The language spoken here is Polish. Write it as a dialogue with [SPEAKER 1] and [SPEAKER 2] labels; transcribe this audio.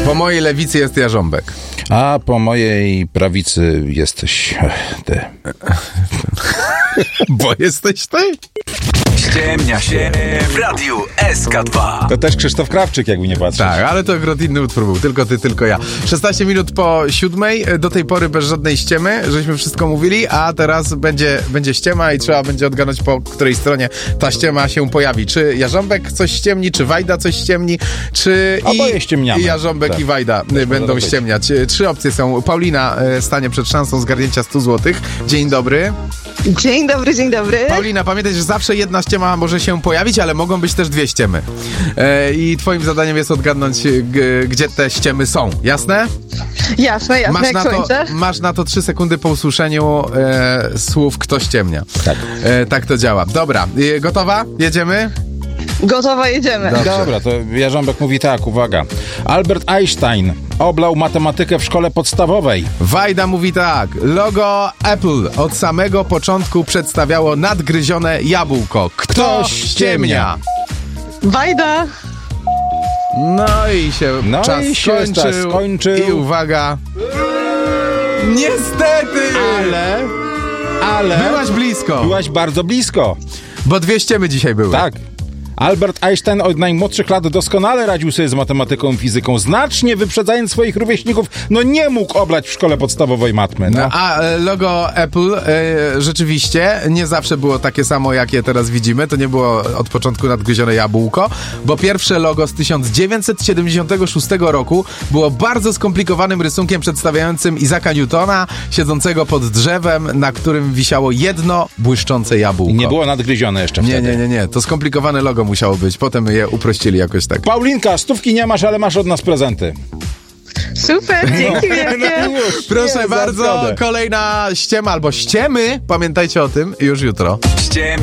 [SPEAKER 1] Po mojej lewicy jest Jarząbek.
[SPEAKER 2] A po mojej prawicy jesteś ty.
[SPEAKER 1] Bo jesteś ty?
[SPEAKER 3] Ściemnia się w Radiu SK2.
[SPEAKER 2] To też Krzysztof Krawczyk, jakby nie patrzeć.
[SPEAKER 1] Tak, ale to akurat inny utwór był. Tylko ty, tylko ja. 16 minut po 7:00. Do tej pory bez żadnej ściemy, żeśmy wszystko mówili, a teraz będzie ściema i trzeba będzie odgadnąć, po której stronie ta ściema się pojawi. Czy Jarząbek coś ściemni, czy Wajda coś ściemni, czy
[SPEAKER 2] oboje ściemniamy.
[SPEAKER 1] i Jarząbek i Wajda będą ściemniać. 3 opcje są. Paulina stanie przed szansą zgarnięcia 100 zł. Dzień dobry.
[SPEAKER 4] Dzień dobry, dzień dobry.
[SPEAKER 1] Paulina, pamiętaj, że zawsze jedna ściema może się pojawić, ale mogą być też 2 ściemy. I twoim zadaniem jest odgadnąć, gdzie te ściemy są. Jasne?
[SPEAKER 4] Jasne, jak słońce.
[SPEAKER 1] Masz na to 3 sekundy po usłyszeniu słów kto ściemnia.
[SPEAKER 2] Tak.
[SPEAKER 1] Tak to działa. Dobra, gotowa? Jedziemy?
[SPEAKER 4] Gotowa, jedziemy.
[SPEAKER 2] Dobra, to Jarząbek mówi tak, uwaga. Albert Einstein oblał matematykę w szkole podstawowej.
[SPEAKER 1] Wajda mówi tak. Logo Apple od samego początku przedstawiało nadgryzione jabłko. Kto ściemnia?
[SPEAKER 4] Wajda.
[SPEAKER 1] No i się czas skończył. I uwaga. Niestety! Ale byłaś blisko.
[SPEAKER 2] Byłaś bardzo blisko.
[SPEAKER 1] Bo 2 ściemy dzisiaj były.
[SPEAKER 2] Tak. Albert Einstein od najmłodszych lat doskonale radził sobie z matematyką i fizyką, znacznie wyprzedzając swoich rówieśników. No nie mógł oblać w szkole podstawowej matmy. No.
[SPEAKER 1] A logo Apple rzeczywiście nie zawsze było takie samo, jakie teraz widzimy. To nie było od początku nadgryzione jabłko, bo pierwsze logo z 1976 roku było bardzo skomplikowanym rysunkiem przedstawiającym Isaaca Newtona siedzącego pod drzewem, na którym wisiało jedno błyszczące jabłko.
[SPEAKER 2] I nie było nadgryzione jeszcze wtedy.
[SPEAKER 1] Nie. To skomplikowane logo musiało być. Potem je uprościli jakoś tak.
[SPEAKER 2] Paulinka, 100 nie masz, ale masz od nas prezenty.
[SPEAKER 4] Super, dzięki wielkie.
[SPEAKER 1] Proszę bardzo, kolejna ściema albo ściemy. Pamiętajcie o tym już jutro.